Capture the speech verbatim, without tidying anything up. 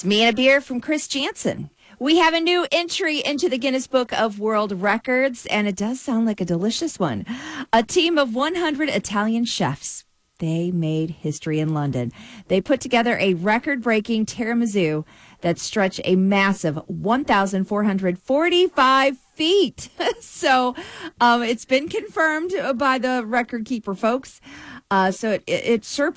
It's me and a beer from Chris Jansen. We have a new entry into the Guinness Book of World Records, and it does sound like a delicious one. A team of one hundred Italian chefs. They made history in London. They put together a record-breaking tiramisu that stretched a massive one thousand four hundred forty-five feet. so um, it's been confirmed by the record keeper folks. Uh, so it, it, it surpassed